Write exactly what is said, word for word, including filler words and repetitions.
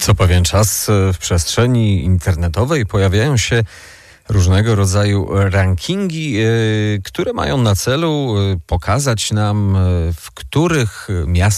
Co pewien czas w przestrzeni internetowej pojawiają się różnego rodzaju rankingi, które mają na celu pokazać nam, w których miastach